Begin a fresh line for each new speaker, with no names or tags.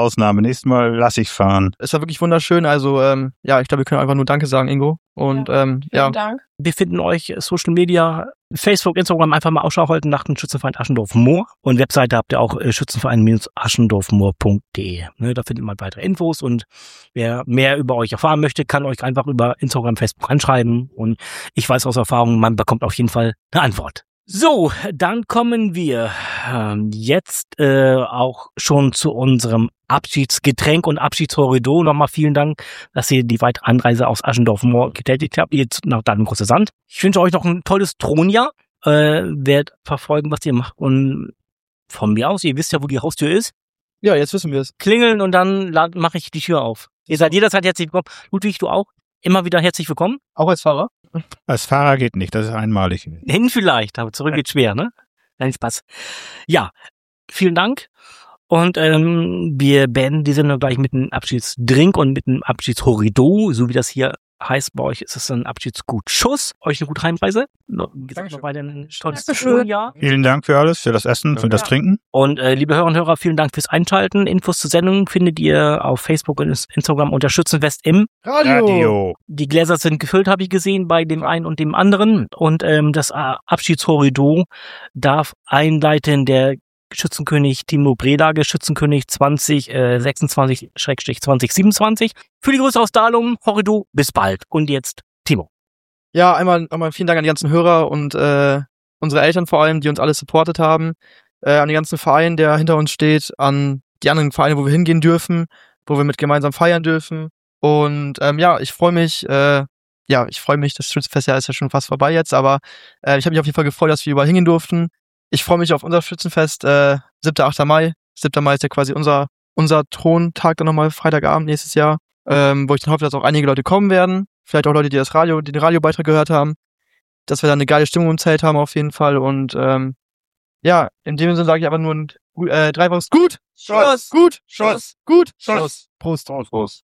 Ausnahme. Nächstes Mal lasse ich fahren.
Es war wirklich wunderschön. Also, ich glaube, wir können einfach nur Danke sagen, Ingo. Und
Vielen Dank.
Wir finden euch Social Media, Facebook, Instagram, einfach mal Ausschau halten nach dem Schützenverein Aschendorf-Moor. Und Webseite habt ihr auch schützenverein-aschendorf-moor.de. Ne, da findet man weitere Infos und wer mehr über euch erfahren möchte, kann euch einfach über Instagram, Facebook anschreiben. Und ich weiß aus Erfahrung, man bekommt auf jeden Fall eine Antwort. So, dann kommen wir jetzt auch schon zu unserem Abschiedsgetränk und Abschiedskorridor. Nochmal vielen Dank, dass ihr die weitere Anreise aus Aschendorf-Moor getätigt habt, jetzt nach Dahlem Große Sand. Ich wünsche euch noch ein tolles Thronjahr. Werdet verfolgen, was ihr macht. Und von mir aus, ihr wisst ja, wo die Haustür ist.
ja, jetzt wissen wir es.
Klingeln und dann mache ich die Tür auf. Ihr seid jederzeit herzlich willkommen. Ludwig, du auch. Immer wieder herzlich willkommen.
Auch als Fahrer?
Als Fahrer geht nicht, das ist einmalig.
Hin vielleicht, aber zurück geht schwer, ne? Nein, Spaß. Ja, vielen Dank. Und wir beenden die Sendung gleich mit einem Abschiedsdrink und mit einem Abschiedshorido, so wie das hier heißt. Bei euch ist es ein Abschiedsgutschuss. Euch eine gute Heimreise. Wie gesagt, noch weiter ein tolles Jahr.
Vielen Dank für alles, für das Essen, für das Trinken.
Und liebe Hörer und Hörer, vielen Dank fürs Einschalten. Infos zur Sendung findet ihr auf Facebook und Instagram unter Schützenfest im
Radio.
Die Gläser sind gefüllt, habe ich gesehen, bei dem einen und dem anderen. Und das Abschiedshorido darf einleiten der Schützenkönig Timo Bredage, Schützenkönig 2026/2027. Für die Grüße aus Dahlem, Horrido, bis bald. Und jetzt Timo.
Ja, einmal vielen Dank an die ganzen Hörer und unsere Eltern vor allem, die uns alle supportet haben. An den ganzen Verein, der hinter uns steht, an die anderen Vereine, wo wir hingehen dürfen, wo wir mit gemeinsam feiern dürfen. Und ich freue mich, das Schützenfest ist ja schon fast vorbei jetzt, aber ich habe mich auf jeden Fall gefreut, dass wir überall hingehen durften. Ich freue mich auf unser Schützenfest, 7. 8. Mai. 7. Mai ist ja quasi unser Throntag dann nochmal Freitagabend nächstes Jahr, wo ich dann hoffe, dass auch einige Leute kommen werden. Vielleicht auch Leute, die den Radiobeitrag gehört haben. Dass wir dann eine geile Stimmung im Zelt haben auf jeden Fall. Und in dem Sinne sage ich aber nur ein dreifaches Gut, Schuss, gut, Schuss, gut, Schuss. Prost.